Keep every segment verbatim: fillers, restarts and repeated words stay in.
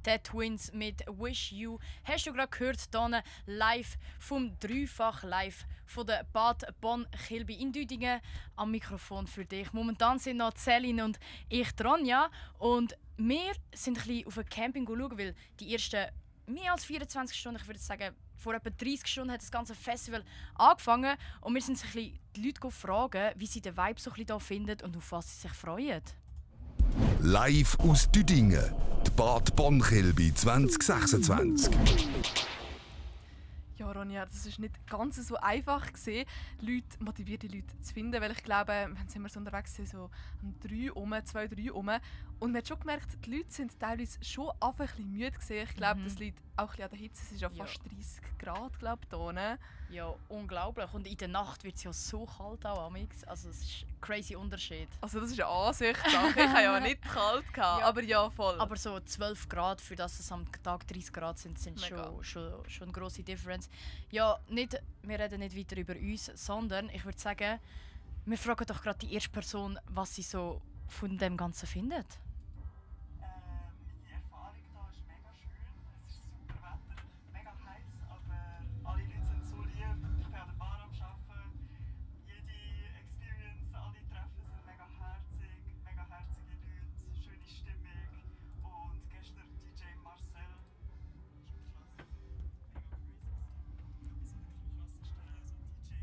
The Twins mit «Wish You». Hast du gerade gehört, hier live vom Dreifach live von der Bad Bonn Kilby in Düdingen am Mikrofon für dich. Momentan sind noch Celine und ich dran, ja. Und wir sind ein bisschen auf ein Camping schauen, weil die ersten mehr als vierundzwanzig Stunden, ich würde sagen, vor etwa dreißig Stunden hat das ganze Festival angefangen. Und wir sind ein bisschen die Leute fragen, wie sie den Vibe so ein bisschen hier finden und auf was sie sich freuen. Live aus Düdingen, die Bad Bonn Kilby zwanzig sechsundzwanzig. Ja, Ronja, das war nicht ganz so einfach gewesen, Leute, motivierte Leute zu finden, weil ich glaube, wir sind wir so unterwegs gewesen, so um drei um, zwei, drei um. Und man hat schon gemerkt, die Leute sind teilweise schon einfach ein bisschen müde gewesen. Ich glaube, Mhm. das liegt auch ein bisschen an der Hitze. Es ist ja Ja. fast dreißig Grad, glaube ich, hier. Ne? Ja, unglaublich. Und in der Nacht wird es ja so kalt auch amix. Also es ist ein crazy Unterschied. Also das ist eine Ansichtssache. Ich hatte ja nicht kalt, gehabt, Ja. aber ja, voll. Aber so zwölf Grad, für das es am Tag dreißig Grad sind, sind Mega. schon, schon, schon eine grosse Differenz. Ja, nicht, wir reden nicht weiter über uns, sondern ich würde sagen, wir fragen doch gerade die erste Person, was sie so von dem Ganzen findet. Äh, meine Erfahrung hier ist mega schön. Es ist super Wetter, mega heiß, aber alle Leute sind so lieb. Ich bin an der Bar am Arbeiten. Jede Experience, alle Treffen sind mega herzig, mega herzige Leute, schöne Stimmung. Und gestern D J Marcel. Schon krass. Mega crazy. So die krassesten so D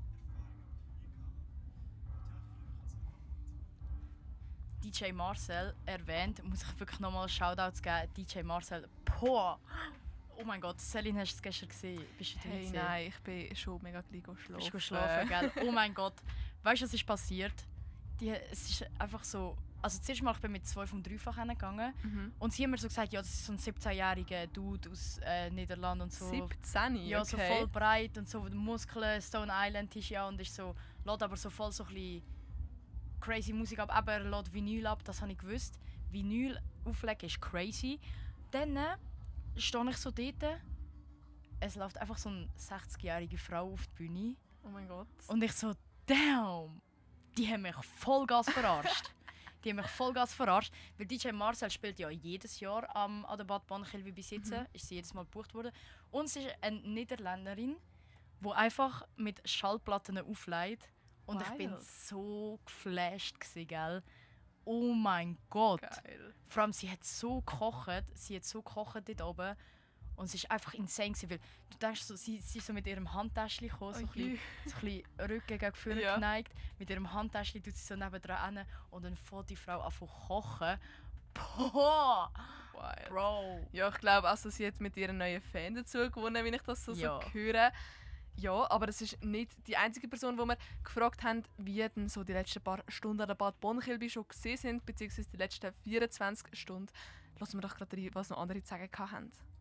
J-Live-Erfahrungen, die ich hatte. Und ja, die Flüge so. D J Marcel erwähnt, muss ich wirklich nochmal Shoutouts geben. D J Marcel, boah! Oh mein Gott, Celine, hast du es gestern gesehen? Bist du hey, gewesen? nein, ich bin schon mega gleich schlafen. Bist du geschlafen, gell? Oh mein Gott. Weißt du, was ist passiert? Die, es ist einfach so. Also zuerst mal, ich bin mit zwei vom Dreifach hingegangen. Mhm. Und sie haben mir so gesagt, ja, das ist so ein siebzehnjähriger Dude aus äh, Niederland und so. siebzehn, Ja, so okay. voll breit und so Muskeln, Stone Island ist ja und ist so, lädt aber so voll so ein bisschen crazy Musik ab, aber er lädt Vinyl ab, das habe ich gewusst. Vinyl auflegen ist crazy. Dann äh, stehe ich so dort, es läuft einfach so eine sechzigjährige Frau auf die Bühne Oh mein Gott. und ich so, damn, die haben mich Vollgas verarscht. Die haben mich Vollgas verarscht, weil D J Marcel spielt ja jedes Jahr am an der Bad Bonn Kilby bis jetzt, Mhm. ist sie jedes Mal gebucht worden. Und sie ist eine Niederländerin, die einfach mit Schallplatten auflegt. Und ich bin Wild. so geflasht gsi, gell? Oh mein Gott! Geil. Vor allem, sie hat so gekocht, sie hat so gekocht dort oben. Und es ist einfach insane gewesen, weil du denkst, so, sie, sie ist so mit ihrem Handtäschchen gekommen, so ein bisschen, so ein bisschen Rücken gegen vorne Ja. geneigt. Mit ihrem Handtäschchen tut sie so nebendran hin und dann fängt die Frau an zu kochen. Boah! Wild. Bro! Ja, ich glaube, also sie hat mit ihren neuen Fan dazu gewonnen, wenn ich das so, Ja. so höre. Ja, aber es ist nicht die einzige Person, die wir gefragt haben, wie denn so die letzten paar Stunden an der Bad Bonn Kilby schon gesehen sind, beziehungsweise die letzten vierundzwanzig Stunden. Lassen wir doch gerade rein, was noch andere zu sagen haben.